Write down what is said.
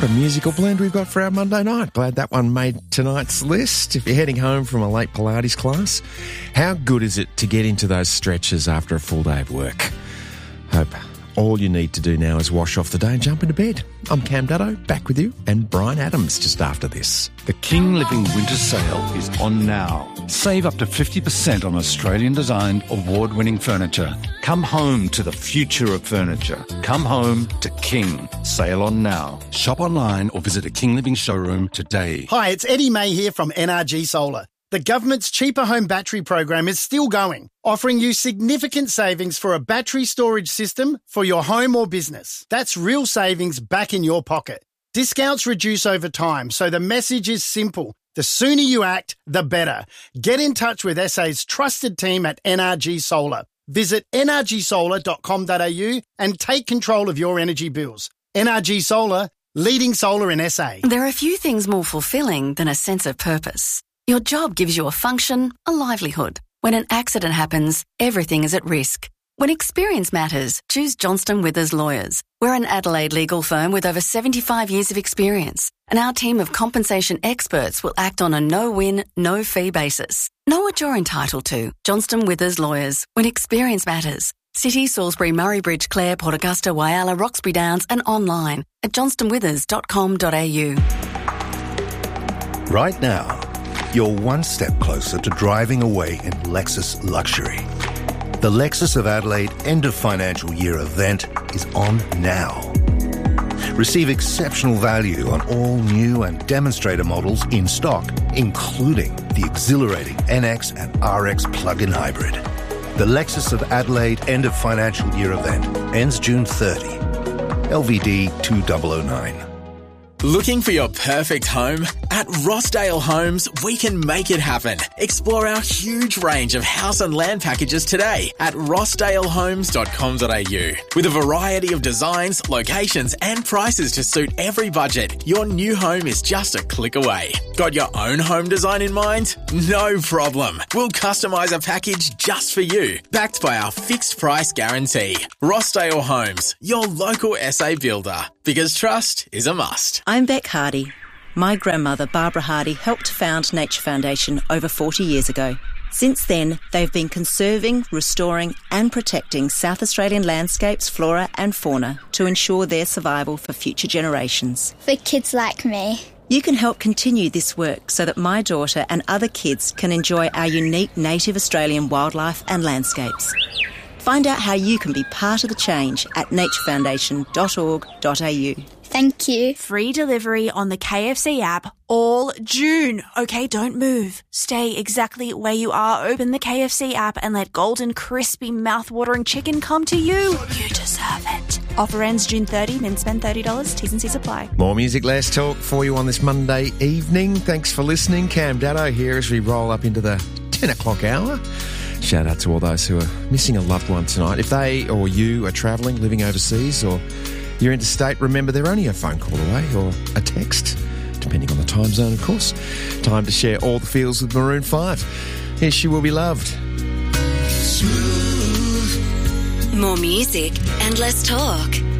What a musical blend we've got for our Monday night. Glad that one made tonight's list. If you're heading home from a late Pilates class, how good is it to get into those stretches after a full day of work? Hope all you need to do now is wash off the day and jump into bed. I'm Cam Dutto, back with you, and Brian Adams just after this. The King Living Winter Sale is on now. Save up to 50% on Australian-designed, award-winning furniture. Come home to the future of furniture. Come home to King. Sale on now. Shop online or visit a King Living showroom today. Hi, it's Eddie May here from NRG Solar. The government's Cheaper Home Battery program is still going, offering you significant savings for a battery storage system for your home or business. That's real savings back in your pocket. Discounts reduce over time, so the message is simple. The sooner you act, the better. Get in touch with SA's trusted team at NRG Solar. Visit nrgsolar.com.au and take control of your energy bills. NRG Solar, leading solar in SA. There are few things more fulfilling than a sense of purpose. Your job gives you a function, a livelihood. When an accident happens, everything is at risk. When experience matters, choose Johnston Withers Lawyers. We're an Adelaide legal firm with over 75 years of experience, and our team of compensation experts will act on a no-win, no-fee basis. Know what you're entitled to. Johnston Withers Lawyers. When experience matters. City, Salisbury, Murray Bridge, Clare, Port Augusta, Whyalla, Roxby Downs, and online at johnstonwithers.com.au. Right now, you're one step closer to driving away in Lexus luxury. The Lexus of Adelaide end of financial year event is on now. Receive exceptional value on all new and demonstrator models in stock, including the exhilarating NX and RX plug-in hybrid. The Lexus of Adelaide end of financial year event ends June 30. LVD 2009. Looking for your perfect home? At Rossdale Homes, we can make it happen. Explore our huge range of house and land packages today at rossdalehomes.com.au. With a variety of designs, locations and prices to suit every budget, your new home is just a click away. Got your own home design in mind? No problem. We'll customise a package just for you, backed by our fixed price guarantee. Rossdale Homes, your local SA builder. Because trust is a must. I'm Beck Hardy. My grandmother, Barbara Hardy, helped found Nature Foundation over 40 years ago. Since then, they've been conserving, restoring and protecting South Australian landscapes, flora and fauna to ensure their survival for future generations. For kids like me. You can help continue this work so that my daughter and other kids can enjoy our unique native Australian wildlife and landscapes. Find out how you can be part of the change at naturefoundation.org.au. Thank you. Free delivery on the KFC app all June. Okay, don't move. Stay exactly where you are. Open the KFC app and let golden, crispy, mouth-watering chicken come to you. You deserve it. Offer ends June 30, then spend $30. T's and C's apply. More music, less talk for you on this Monday evening. Thanks for listening. Cam Dutto here as we roll up into the 10 o'clock hour. Shout out to all those who are missing a loved one tonight. If they or you are travelling, living overseas, or you're interstate, remember they're only a phone call away or a text, depending on the time zone, of course. Time to share all the feels with Maroon 5. Here She Will Be Loved. More music and less talk.